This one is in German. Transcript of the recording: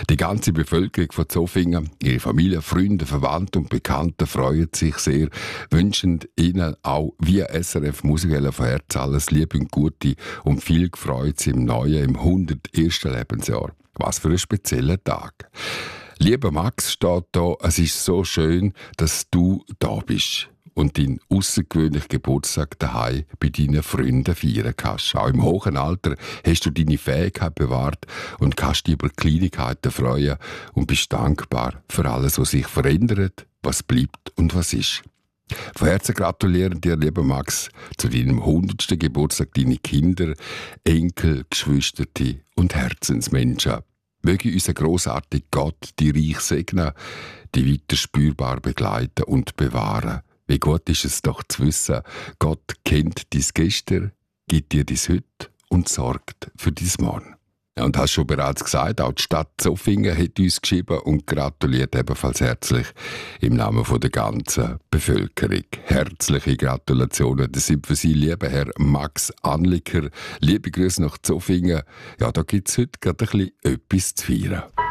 Die ganze Bevölkerung von Zofingen, ihre Familie, Freunde, Verwandte und Bekannte freuen sich sehr, wünschen ihnen auch via SRF Musikwelle von Herzen alles Liebe und Gute und viel Freude im neuen, im 101. Lebensjahr. Was für ein spezieller Tag. Lieber Max, steht da, es ist so schön, dass du da bist und deinen außergewöhnlichen Geburtstag daheim bei deinen Freunden feiern kannst. Auch im hohen Alter hast du deine Fähigkeit bewahrt und kannst dich über Kleinigkeiten freuen und bist dankbar für alles, was sich verändert, was bleibt und was ist. Von Herzen gratulieren dir, lieber Max, zu deinem 100. Geburtstag deine Kinder, Enkel, Geschwister und Herzensmenschen. Möge unser grossartiger Gott die reich segnen, die weiter spürbar begleiten und bewahren. Wie gut ist es doch zu wissen, Gott kennt dein Gestern, gibt dir dein Heute und sorgt für dein Morgen. Ja, und hast schon bereits gesagt, auch die Stadt Zofingen hat uns geschrieben und gratuliert ebenfalls herzlich im Namen der ganzen Bevölkerung. Herzliche Gratulationen, das sind für Sie, lieber Herr Max Anliker. Liebe Grüße nach Zofingen. Ja, da gibt es heute gerade ein bisschen etwas zu feiern.